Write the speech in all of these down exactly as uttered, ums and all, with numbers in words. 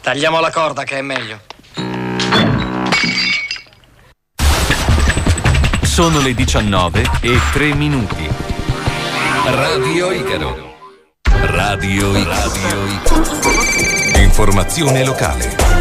Tagliamo la corda che è meglio. Sono le diciannove e tre minuti. Radio Icaro. Radio Icaro. Radio Icaro. Informazione locale.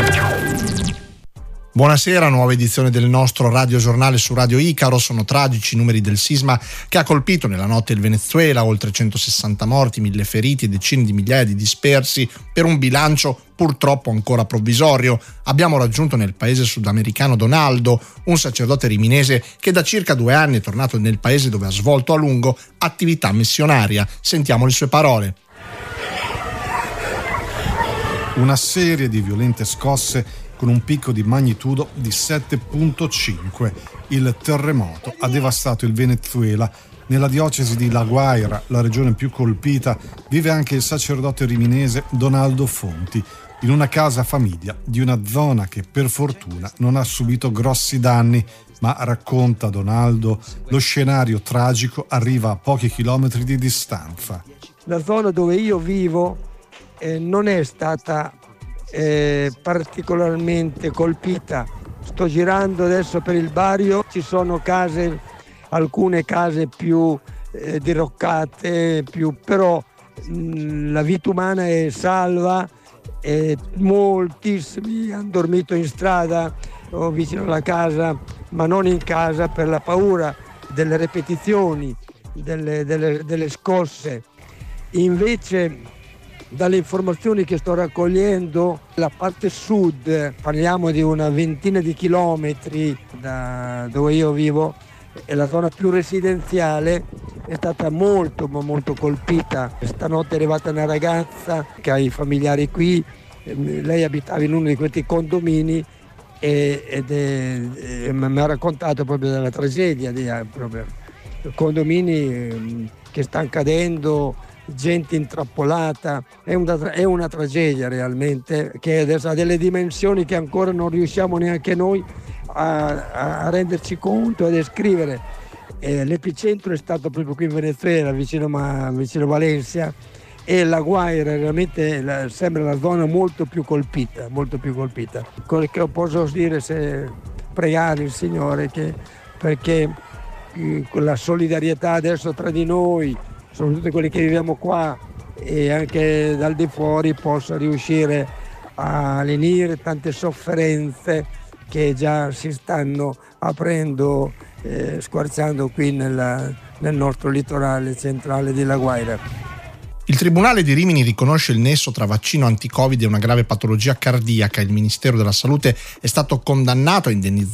Buonasera, nuova edizione del nostro radiogiornale su Radio Icaro. Sono tragici i numeri del sisma che ha colpito nella notte il Venezuela, oltre centosessanta morti, mille feriti e decine di migliaia di dispersi, per un bilancio purtroppo ancora provvisorio. Abbiamo raggiunto nel paese sudamericano Donaldo, un sacerdote riminese che da circa due anni è tornato nel paese dove ha svolto a lungo attività missionaria. Sentiamo le sue parole. Una serie di violente scosse con un picco di magnitudo di sette virgola cinque. Il terremoto ha devastato il Venezuela. Nella diocesi di La Guaira, la regione più colpita, vive anche il sacerdote riminese Donaldo Fonti, in una casa famiglia di una zona che per fortuna non ha subito grossi danni, ma racconta Donaldo, lo scenario tragico arriva a pochi chilometri di distanza. La zona dove io vivo eh, non è stata Eh, particolarmente colpita. Sto girando adesso per il Barrio, ci sono case, alcune case più eh, diroccate, più, però mh, la vita umana è salva e moltissimi hanno dormito in strada o vicino alla casa, ma non in casa per la paura delle ripetizioni, delle, delle, delle scosse. Invece dalle informazioni che sto raccogliendo, la parte sud, parliamo di una ventina di chilometri da dove io vivo, è la zona più residenziale, è stata molto ma molto colpita. Stanotte è arrivata una ragazza che ha i familiari qui, lei abitava in uno di questi condomini e, ed è, mi ha raccontato proprio della tragedia, di, proprio, condomini che stanno cadendo, gente intrappolata. È una, è una tragedia realmente, che adesso ha delle dimensioni che ancora non riusciamo neanche noi a, a renderci conto e a descrivere. Eh, l'epicentro è stato proprio qui in Venezuela, vicino, ma, vicino Valencia, e La Guaira realmente la, sembra la zona molto più colpita, molto più colpita. Quello che posso dire, se pregare il Signore che, perché eh, la solidarietà adesso tra di noi, soprattutto quelli che viviamo qua e anche dal di fuori, possa riuscire a lenire tante sofferenze che già si stanno aprendo, eh, squarciando qui nella, nel nostro litorale centrale di La Guaira. Il Tribunale di Rimini riconosce il nesso tra vaccino anti-Covid e una grave patologia cardiaca. Il Ministero della Salute è stato condannato a indennizzare